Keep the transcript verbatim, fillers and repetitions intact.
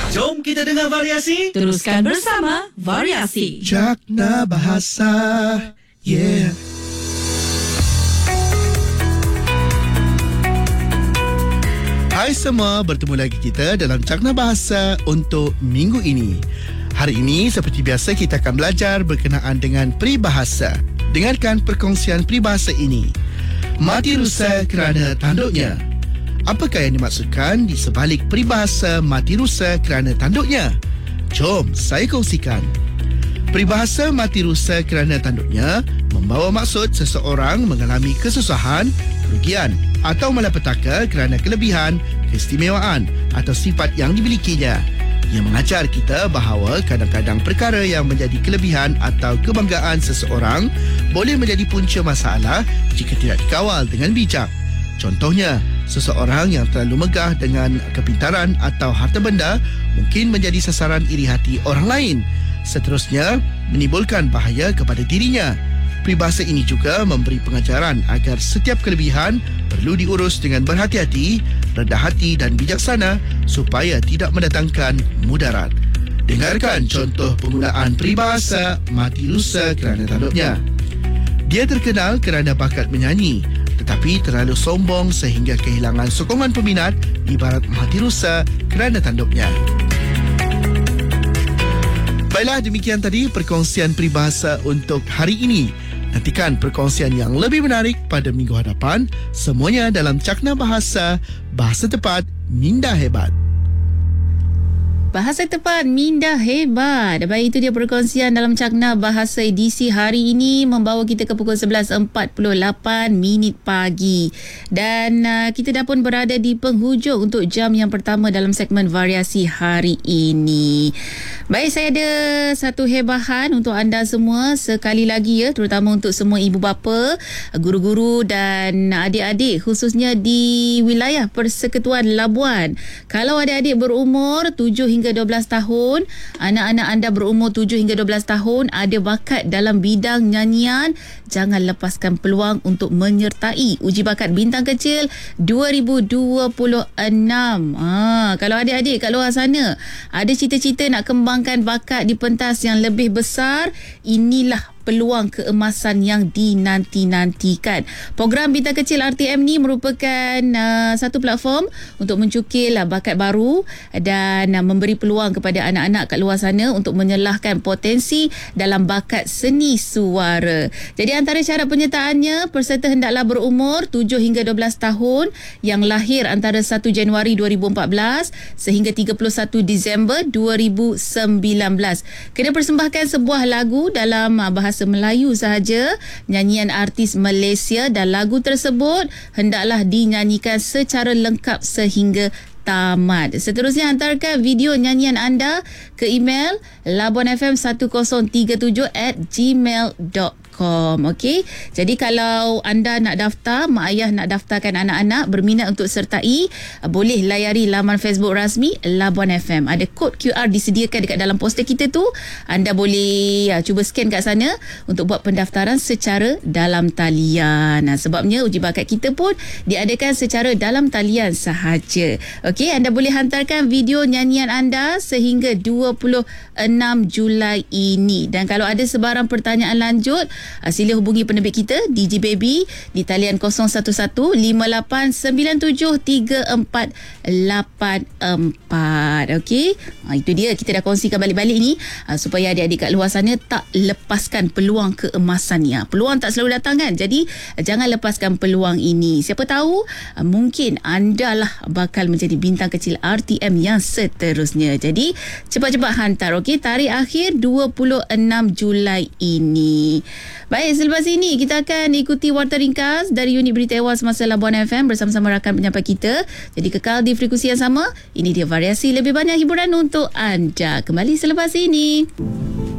Jom kita dengar variasi. Teruskan bersama Variasi. Cakna Bahasa. Yeah. Hai semua, bertemu lagi kita dalam Cakna Bahasa untuk minggu ini. Hari ini seperti biasa kita akan belajar berkenaan dengan peribahasa. Dengarkan perkongsian peribahasa ini. Mati rusa kerana tanduknya. Apakah yang dimaksudkan di sebalik peribahasa mati rusa kerana tanduknya? Jom saya kongsikan. Peribahasa mati rusa kerana tanduknya membawa maksud seseorang mengalami kesusahan, kerugian atau malapetaka kerana kelebihan, keistimewaan atau sifat yang dimilikinya. Ia mengajar kita bahawa kadang-kadang perkara yang menjadi kelebihan atau kebanggaan seseorang boleh menjadi punca masalah jika tidak dikawal dengan bijak. Contohnya, seseorang yang terlalu megah dengan kepintaran atau harta benda mungkin menjadi sasaran iri hati orang lain. Seterusnya, menimbulkan bahaya kepada dirinya. Peribahasa ini juga memberi pengajaran agar setiap kelebihan perlu diurus dengan berhati-hati, rendah hati dan bijaksana supaya tidak mendatangkan mudarat. Dengarkan contoh penggunaan peribahasa mati rusa kerana tanduknya. Dia terkenal kerana bakat menyanyi, tetapi terlalu sombong sehingga kehilangan sokongan peminat, ibarat mati rusa kerana tanduknya. Baiklah, demikian tadi perkongsian peribahasa untuk hari ini. Nantikan perkongsian yang lebih menarik pada minggu hadapan. Semuanya dalam Cakna Bahasa, Bahasa Tepat, Minda Hebat. Bahasa Tepat, Minda Hebat. Baik, itu dia perkongsian dalam Cakna Bahasa edisi hari ini, membawa kita ke pukul sebelas empat puluh lapan minit pagi. Dan uh, kita dah pun berada di penghujung untuk jam yang pertama dalam segmen variasi hari ini. Baik, saya ada satu hebahan untuk anda semua sekali lagi ya, terutama untuk semua ibu bapa, guru-guru dan adik-adik khususnya di wilayah Persekutuan Labuan. Kalau adik-adik berumur tujuh hingga dua belas tahun, anak-anak anda berumur tujuh hingga dua belas tahun, ada bakat dalam bidang nyanyian, jangan lepaskan peluang untuk menyertai uji bakat bintang kecil dua ribu dua puluh enam. Ha, kalau adik-adik kat luar sana ada cita-cita nak kembangkan bakat di pentas yang lebih besar, inilah peluang keemasan yang dinanti-nantikan. Program Bintang Kecil R T M ni merupakan uh, satu platform untuk mencukil uh, bakat baru dan uh, memberi peluang kepada anak-anak kat luar sana untuk menyelahkan potensi dalam bakat seni suara. Jadi antara syarat penyertaannya, peserta hendaklah berumur tujuh hingga dua belas tahun, yang lahir antara satu Januari dua ribu empat belas sehingga tiga puluh satu Disember dua ribu sembilan belas. Kena persembahkan sebuah lagu dalam uh, bahasa Melayu sahaja, nyanyian artis Malaysia, dan lagu tersebut hendaklah dinyanyikan secara lengkap sehingga tamat. Seterusnya, hantarkan video nyanyian anda ke email labuanfm seribu tiga puluh tujuh at gmail dot com. Okey. Jadi kalau anda nak daftar, mak ayah nak daftarkan anak-anak berminat untuk sertai, boleh layari laman Facebook rasmi Labuan F M. Ada kod Q R disediakan dekat dalam poster kita tu. Anda boleh ya, cuba scan kat sana untuk buat pendaftaran secara dalam talian. Nah, sebabnya uji bakat kita pun diadakan secara dalam talian sahaja. Okey, anda boleh hantarkan video nyanyian anda sehingga dua puluh enam Julai ini. Dan kalau ada sebarang pertanyaan lanjut, sila hubungi penerbit kita D J Baby di talian kosong satu satu lima lapan sembilan tujuh tiga empat lapan empat. Okey, ha, itu dia kita dah kongsikan balik-balik ni ha, supaya adik-adik kat luar sana tak lepaskan peluang keemasannya. Peluang tak selalu datang kan, jadi jangan lepaskan peluang ini. Siapa tahu ha, mungkin anda lah bakal menjadi bintang kecil R T M yang seterusnya. Jadi cepat-cepat hantar. Okey, tarikh akhir dua puluh enam Julai ini. Baik, selepas ini kita akan ikuti warta ringkas dari unit berita awal semasa Labuan F M bersama-sama rakan penyampai kita. Jadi kekal di frekuensi yang sama. Ini dia variasi lebih banyak hiburan untuk anda. Kembali selepas ini.